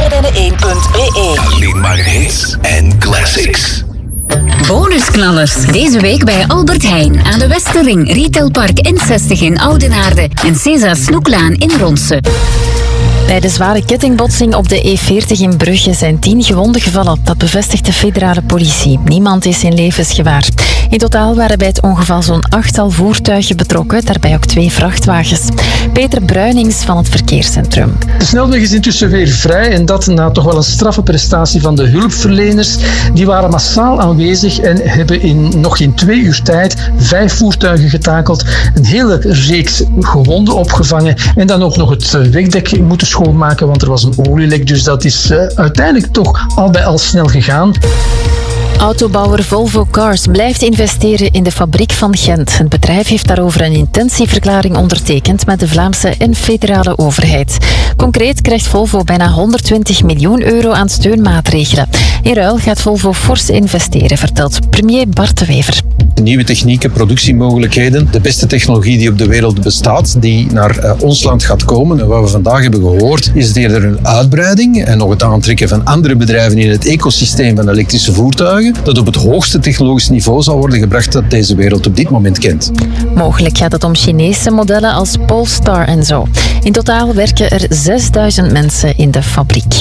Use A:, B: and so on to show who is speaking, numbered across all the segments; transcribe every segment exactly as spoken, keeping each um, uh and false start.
A: Ardenne één punt b e.
B: Alleen maar hits en classics.
C: Bonusknallers. Deze week bij Albert Heijn aan de Westerring, Retailpark N zestig in Oudenaarde en César Snoeklaan in Ronse.
D: Bij de zware kettingbotsing op de E veertig in Brugge zijn tien gewonden gevallen. Dat bevestigt de federale politie. Niemand is in levensgevaar. In totaal waren bij het ongeval zo'n achttal voertuigen betrokken, daarbij ook twee vrachtwagens. Peter Bruinings van het verkeerscentrum.
E: De snelweg is intussen weer vrij en dat na toch wel een straffe prestatie van de hulpverleners. Die waren massaal aanwezig en hebben in nog geen twee uur tijd vijf voertuigen getakeld, een hele reeks gewonden opgevangen en dan ook nog het wegdek moeten schoonmaken, want er was een olielek, dus dat is uh, uiteindelijk toch al bij al snel gegaan.
D: Autobouwer Volvo Cars blijft investeren in de fabriek van Gent. Het bedrijf heeft daarover een intentieverklaring ondertekend met de Vlaamse en federale overheid. Concreet krijgt Volvo bijna honderdtwintig miljoen euro aan steunmaatregelen. In ruil gaat Volvo fors investeren, vertelt premier Bart de Wever.
F: Nieuwe technieken, productiemogelijkheden, de beste technologie die op de wereld bestaat, die naar uh, ons land gaat komen. En wat we vandaag hebben gehoord, is het eerder een uitbreiding en nog het aantrekken van andere bedrijven in het ecosysteem van elektrische voertuigen, dat op het hoogste technologisch niveau zal worden gebracht dat deze wereld op dit moment kent.
D: Mogelijk gaat het om Chinese modellen als Polestar en zo. In totaal werken er zesduizend mensen in de fabriek.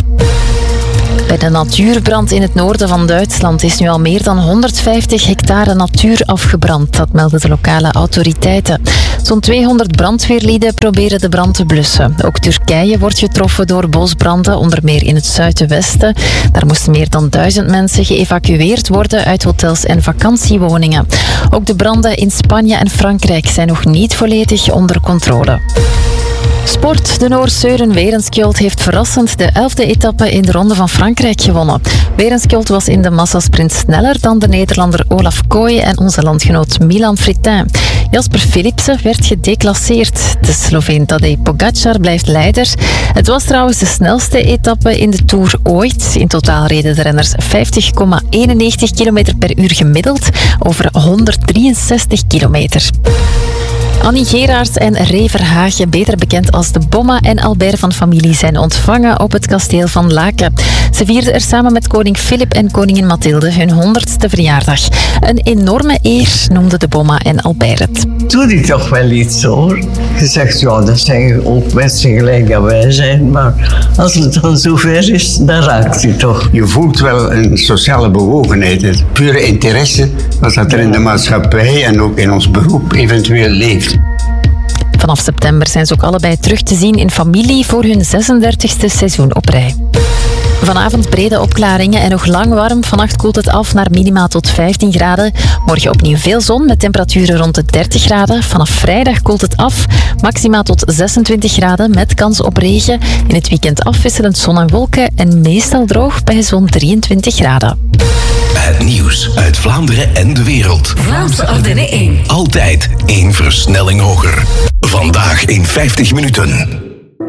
D: Bij de natuurbrand in het noorden van Duitsland is nu al meer dan honderdvijftig hectare natuur afgebrand. Dat melden de lokale autoriteiten. Zo'n tweehonderd brandweerlieden proberen de brand te blussen. Ook Turkije wordt getroffen door bosbranden, onder meer in het zuidwesten. Daar moesten meer dan duizend mensen geëvacueerd worden uit hotels en vakantiewoningen. Ook de branden in Spanje en Frankrijk zijn nog niet volledig onder controle. Sport. De Noor Søren Werenskjold heeft verrassend de elfde etappe in de Ronde van Frankrijk gewonnen. Werenskjold was in de massasprint sneller dan de Nederlander Olaf Kooi en onze landgenoot Milan Fritin. Jasper Philipsen werd gedeclasseerd. De Sloveen Tadej Pogacar blijft leider. Het was trouwens de snelste etappe in de Tour ooit. In totaal reden de renners vijftig komma eenennegentig kilometer per uur gemiddeld over honderddrieënzestig kilometer. Annie Geraerts en Ray Verhagen, beter bekend als de Bomma en Albert van familie, zijn ontvangen op het kasteel van Laken. Ze vierden er samen met koning Filip en koningin Mathilde hun honderdste verjaardag. Een enorme eer, noemden de Bomma en Albert het.
G: Doe die toch wel iets hoor. Je zegt, ja, dat zijn ook mensen gelijk dat wij zijn, maar als het dan zover is, dan raakt hij toch.
H: Je voelt wel een sociale bewogenheid, het pure interesse wat dat er in de maatschappij en ook in ons beroep eventueel leeft.
D: Vanaf september zijn ze ook allebei terug te zien in familie voor hun zesendertigste seizoen op rij. Vanavond brede opklaringen en nog lang warm. Vannacht koelt het af naar minima tot vijftien graden. Morgen opnieuw veel zon met temperaturen rond de dertig graden. Vanaf vrijdag koelt het af. Maxima tot zesentwintig graden met kans op regen. In het weekend afwisselend zon en wolken en meestal droog bij zo'n drieëntwintig graden.
B: Het nieuws uit Vlaanderen en de wereld.
C: Vlaamse Ardenne één.
B: Altijd één versnelling hoger. Vandaag in vijftig minuten.